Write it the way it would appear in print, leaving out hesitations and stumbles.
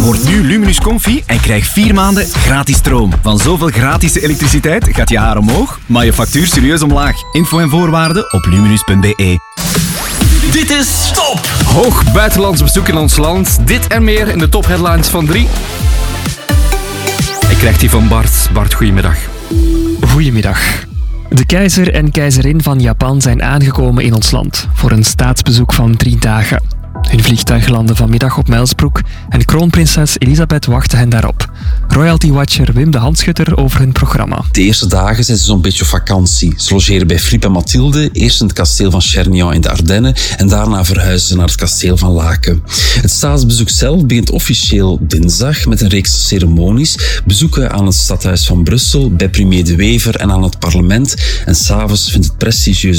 Word nu Luminus Comfy en krijg 4 maanden gratis stroom. Van zoveel gratis elektriciteit gaat je haar omhoog, maar je factuur serieus omlaag. Info en voorwaarden op luminus.be. Dit is Top! Hoog buitenlands bezoek in ons land. Dit en meer in de top-headlines van 3. Ik krijg die van Bart. Bart, goedemiddag. Goedemiddag. De keizer en keizerin van Japan zijn aangekomen in ons land voor een staatsbezoek van 3 dagen. Hun vliegtuig landde vanmiddag op Mijlsbroek en kroonprinses Elisabeth wachtte hen daarop. Royalty-watcher Wim de Handschutter over hun programma. De eerste dagen zijn ze zo'n beetje op vakantie. Ze logeren bij Filip en Mathilde, eerst in het kasteel van Chernion in de Ardennen en daarna verhuizen ze naar het kasteel van Laken. Het staatsbezoek zelf begint officieel dinsdag met een reeks ceremonies, bezoeken aan het stadhuis van Brussel, bij premier De Wever en aan het parlement en s'avonds vindt het prestigieuze